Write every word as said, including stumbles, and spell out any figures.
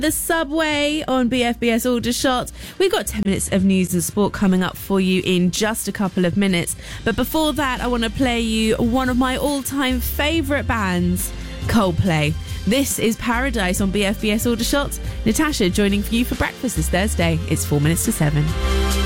The Subway on B F B S Aldershot. We've got ten minutes of news and sport coming up for you in just a couple of minutes. But before that, I want to play you one of my all-time favourite bands, Coldplay. This is Paradise on B F B S Aldershot. Natasha joining you for breakfast this Thursday. It's four minutes to seven.